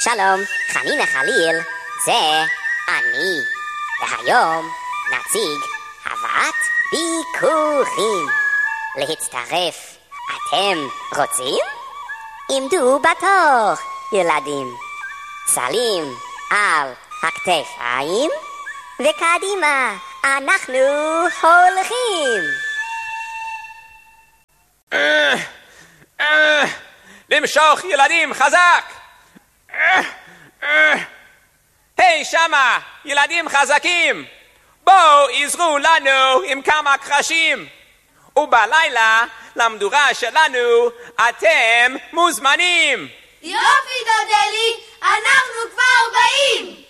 שלום, חנינה חליל, זה אני. והיום נציג הבאת ביקורים. להצטרף, אתם רוצים? עמדו בתור, ילדים. סלים על הכתפיים, וקדימה, אנחנו הולכים. למשוך ילדים חזק! היי שמה, ילדים חזקים! בואו עזרו לנו עם כמה קרשים! ובלילה, למדורה שלנו, אתם מוזמנים! יופי דודלי, אנחנו כבר באים!